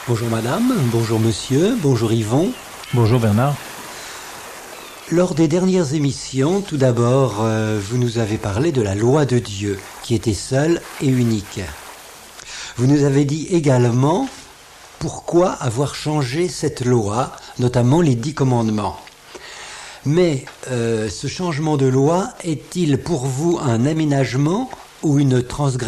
Bonjour madame, bonjour monsieur, bonjour Yvon. Bonjour Bernard. Lors des dernières émissions, tout d'abord, vous nous avez parlé de la loi de Dieu, qui était seule et unique. Vous nous avez dit également pourquoi avoir changé cette loi, notamment les 10 commandements. Mais ce changement de loi est-il pour vous un aménagement ou une transgression ?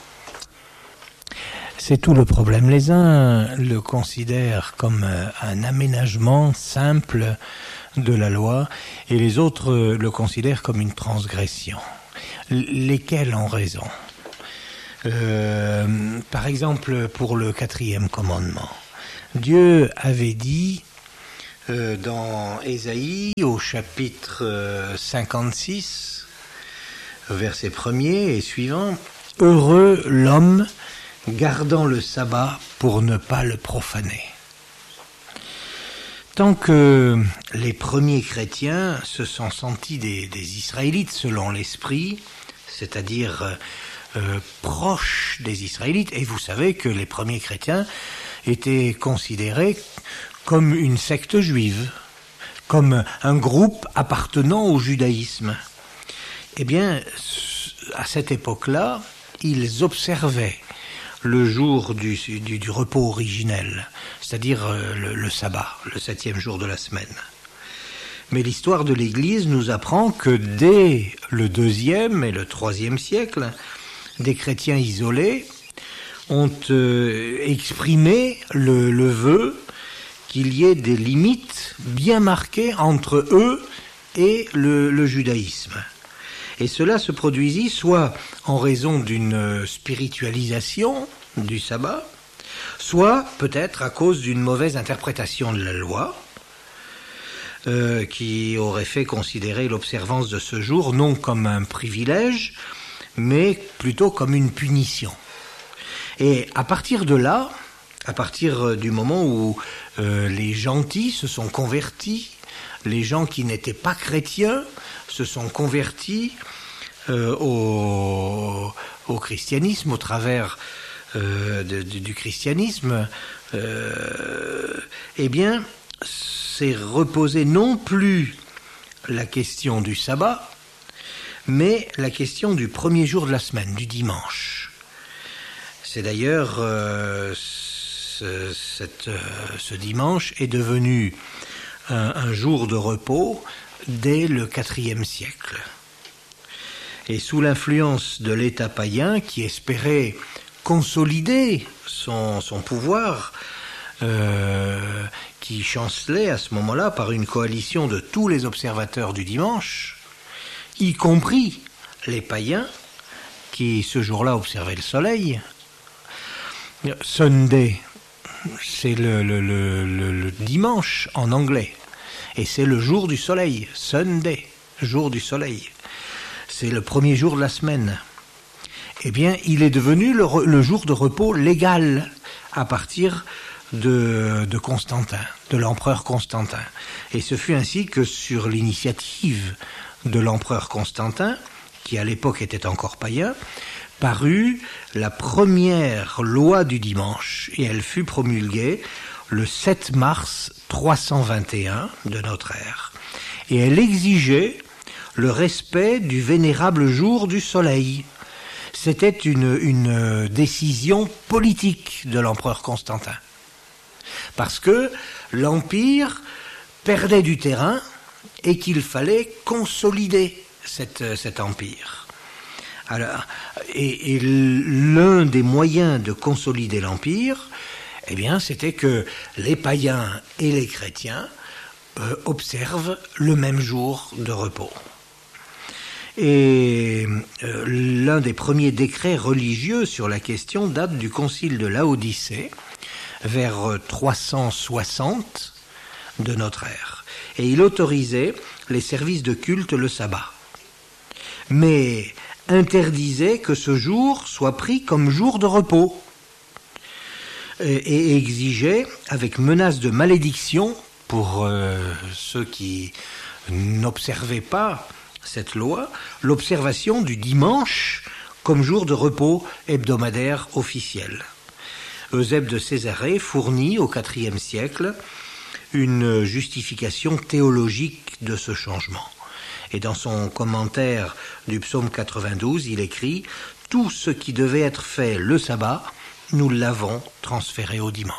C'est tout le problème. Les uns le considèrent comme un aménagement simple de la loi et les autres le considèrent comme une transgression. Lesquels ont raison ? Par exemple, pour le 4e commandement, Dieu avait dit dans Ésaïe au chapitre 56, verset 1er et suivant, « Heureux l'homme gardant le sabbat pour ne pas le profaner ». Tant que les premiers chrétiens se sont sentis des Israélites selon l'esprit, c'est-à-dire proches des Israélites, et vous savez que les premiers chrétiens étaient considérés comme une secte juive, comme un groupe appartenant au judaïsme. Eh bien, à cette époque-là, ils observaient le jour du repos originel, c'est-à-dire le sabbat, le 7e jour de la semaine. Mais l'histoire de l'Église nous apprend que dès le 2e et le 3e siècle, des chrétiens isolés ont exprimé le vœu qu'il y ait des limites bien marquées entre eux et le judaïsme. Et cela se produisit soit en raison d'une spiritualisation du sabbat, soit peut-être à cause d'une mauvaise interprétation de la loi, qui aurait fait considérer l'observance de ce jour non comme un privilège, mais plutôt comme une punition. Et à partir de là, à partir du moment où les gentils se sont convertis, les gens qui n'étaient pas chrétiens se sont convertis au christianisme, au travers du christianisme, eh bien, c'est reposé non plus la question du sabbat, mais la question du premier jour de la semaine, du dimanche. C'est d'ailleurs ce dimanche est devenu un jour de repos dès le IVe siècle. Et sous l'influence de l'État païen qui espérait consolider son pouvoir, qui chancelait à ce moment-là par une coalition de tous les observateurs du dimanche, y compris les païens qui ce jour-là observaient le soleil. Sunday, c'est le dimanche en anglais, et c'est le jour du soleil, Sunday, jour du soleil. C'est le premier jour de la semaine. Eh bien, il est devenu le jour de repos légal à partir de Constantin, de l'empereur Constantin. Et ce fut ainsi que sur l'initiative de l'empereur Constantin, qui à l'époque était encore païen, parut la première loi du dimanche, et elle fut promulguée le 7 mars 321 de notre ère. Et elle exigeait le respect du vénérable jour du soleil. C'était une décision politique de l'empereur Constantin. Parce que l'Empire perdait du terrain et qu'il fallait consolider cet empire. Alors, et l'un des moyens de consolider l'Empire, eh bien, c'était que les païens et les chrétiens observent le même jour de repos. Et l'un des premiers décrets religieux sur la question date du concile de Laodicée, vers 360 de notre ère. Et il autorisait les services de culte le sabbat, mais interdisait que ce jour soit pris comme jour de repos, et exigeait, avec menace de malédiction pour ceux qui n'observaient pas cette loi, l'observation du dimanche comme jour de repos hebdomadaire officiel. Eusèbe de Césarée fournit au IVe siècle une justification théologique de ce changement. Et dans son commentaire du psaume 92, il écrit « Tout ce qui devait être fait le sabbat, nous l'avons transféré au dimanche ».